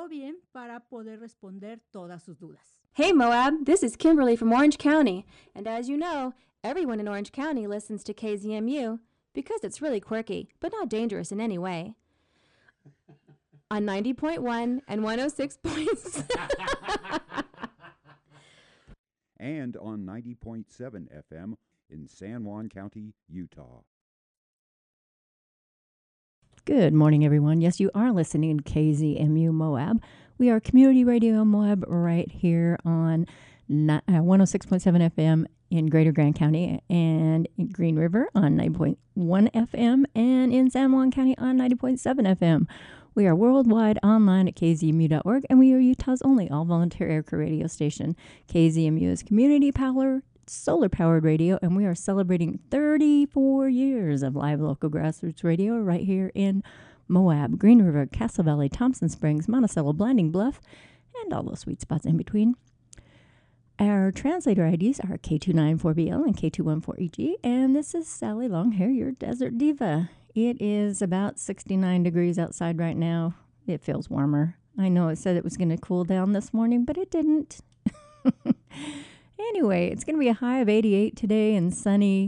todo bien para poder responder todas sus dudas. Hey Moab, this is Kimberly from Orange County, and as you know, everyone in Orange County listens to KZMU because it's really quirky, but not dangerous in any way. On 90.1 and 106.7. And on 90.7 FM in San Juan County, Utah. Good morning, everyone. Yes, you are listening to KZMU Moab. We are Community Radio Moab right here on 106.7 FM in Greater Grand County and in Green River on 90.1 FM and in San Juan County on 90.7 FM. We are worldwide online at kzmu.org, and we are Utah's only all-volunteer air-crew radio station. KZMU is community power, solar-powered radio, and we are celebrating 34 years of live local grassroots radio right here in Moab, Green River, Castle Valley, Thompson Springs, Monticello, Blinding Bluff, and all those sweet spots in between. Our translator IDs are K294BL and K214EG, and this is Sally Longhair, your Desert Diva. It is about 69 degrees outside right now. It feels warmer. I know it said it was going to cool down this morning, but it didn't. Anyway, it's going to be a high of 88 today and sunny.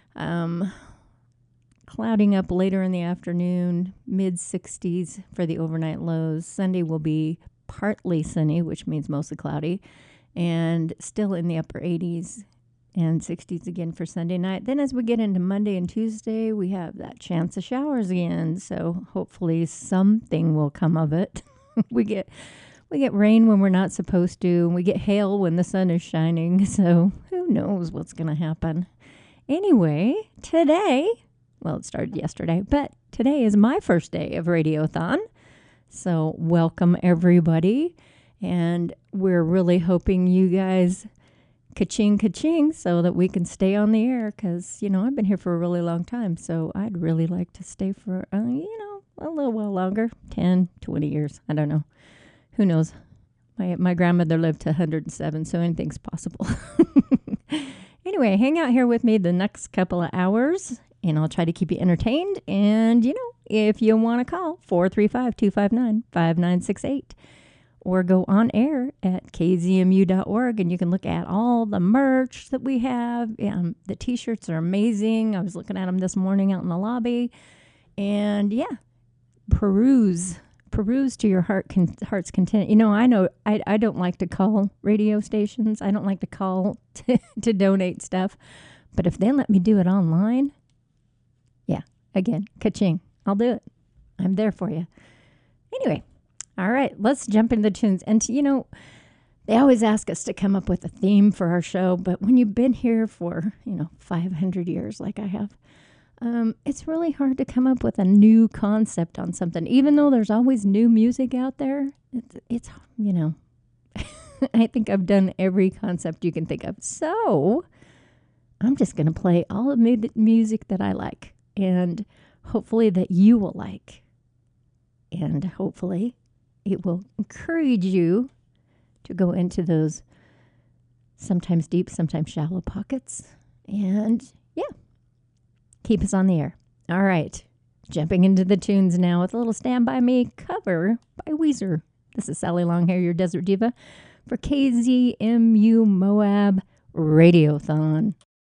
Clouding up later in the afternoon, mid-60s for the overnight lows. Sunday will be partly sunny, which means mostly cloudy, and still in the upper 80s. And 60s again for Sunday night. Then as we get into Monday and Tuesday, we have that chance of showers again. So hopefully something will come of it. we get rain when we're not supposed to. And we get hail when the sun is shining. So who knows what's going to happen. Anyway, today, well, it started yesterday, but today is my first day of Radiothon. So welcome everybody. And we're really hoping you guys ka-ching, ka-ching, so that we can stay on the air because, I've been here for a really long time, so I'd really like to stay for, a little while longer, 10, 20 years. I don't know. Who knows? My grandmother lived to 107, so anything's possible. Anyway, hang out here with me the next couple of hours, and I'll try to keep you entertained. And, if you want to call, 435-259-5968. Or go on air at kzmu.org, and you can look at all the merch that we have. The T-shirts are amazing. I was looking at them this morning out in the lobby. And, peruse to your heart's content. I know I don't like to call radio stations. I don't like to call to donate stuff. But if they let me do it online, again, ka-ching. I'll do it. I'm there for you. Anyway. All right, let's jump into the tunes. And, they always ask us to come up with a theme for our show. But when you've been here for, 500 years like I have, it's really hard to come up with a new concept on something. Even though there's always new music out there, it's I think I've done every concept you can think of. So I'm just going to play all of the music that I like. And hopefully that you will like. And hopefully it will encourage you to go into those sometimes deep, sometimes shallow pockets. And, keep us on the air. All right. Jumping into the tunes now with a little Stand By Me cover by Weezer. This is Sally Longhair, your Desert Diva, for KZMU Moab Radiothon.